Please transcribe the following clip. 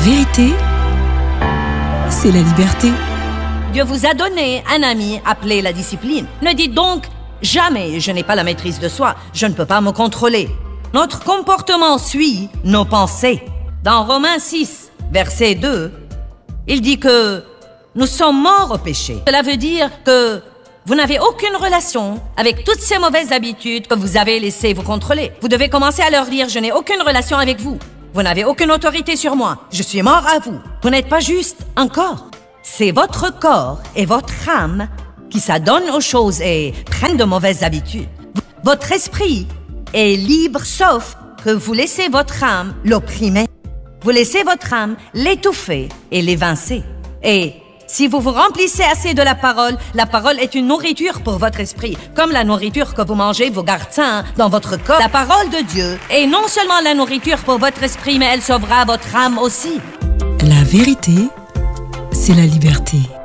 vérité, c'est la liberté. Dieu vous a donné un ami appelé la discipline. Ne dites donc jamais « je n'ai pas la maîtrise de soi, je ne peux pas me contrôler ». Notre comportement suit nos pensées. Dans Romains 6, verset 2, il dit que nous sommes morts au péché. Cela veut dire que vous n'avez aucune relation avec toutes ces mauvaises habitudes que vous avez laissées vous contrôler. Vous devez commencer à leur dire « je n'ai aucune relation avec vous. Vous n'avez aucune autorité sur moi. Je suis mort à vous. Vous n'êtes pas juste un corps. C'est votre corps et votre âme qui s'adonnent aux choses et prennent de mauvaises habitudes. Votre esprit est libre sauf que vous laissez votre âme l'opprimer. Vous laissez votre âme l'étouffer et l'évincer. Et si vous vous remplissez assez de la parole est une nourriture pour votre esprit. Comme la nourriture que vous mangez vous garde sain dans votre corps. La parole de Dieu est non seulement la nourriture pour votre esprit, mais elle sauvera votre âme aussi. La vérité, c'est la liberté.